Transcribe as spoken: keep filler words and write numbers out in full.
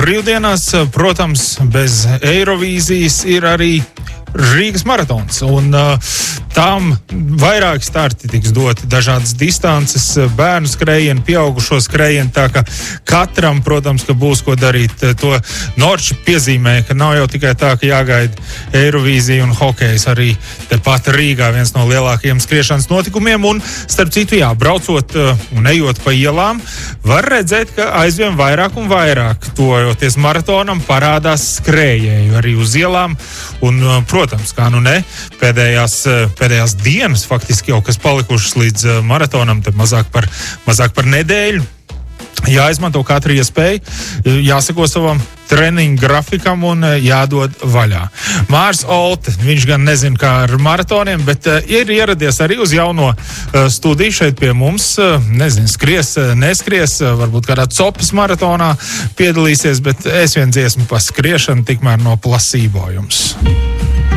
brīvdienās, protams, bez Eirovīzijas ir arī Rīgas maratons, un uh, tām vairāki starti tiks doti, dažādas distances, bērnu skrējieni, pieaugušo skrējieni, tā ka katram, protams, ka būs ko darīt. To Norči piezīmē, ka nav jau tikai tā, ka jāgaida Eirovīzija un hokejs, arī tepat Rīgā viens no lielākajiem skriešanas notikumiem, un starp citu, jā, braucot uh, un ejot pa ielām, var redzēt, ka aizvien vairāk un vairāk, tojoties maratonam, parādās skrējēju arī uz ielām, un, uh, protams, kā nu ne, pēdējās, pēdējās dienas faktiski jau, kas palikušas līdz maratonam, te mazāk par, mazāk par nedēļu. Jāizmanto katru iespēju, jāsako savam treniņu grafikam un jādod vaļā. Mārs Olte, viņš gan nezina, kā ar maratoniem, bet uh, ir ieradies arī uz jauno uh, studiju šeit pie mums. Uh, nezinu, skries, uh, neskries, uh, varbūt kādā copas maratonā piedalīsies, bet es vien dziesmu pa skriešanu tikmēr no Placebo jums.